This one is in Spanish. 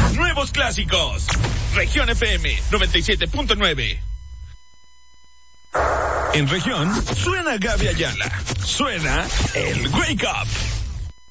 nuevos clásicos. Región FM 97.9. En región, suena Gaby Ayala. Suena el Wake Up.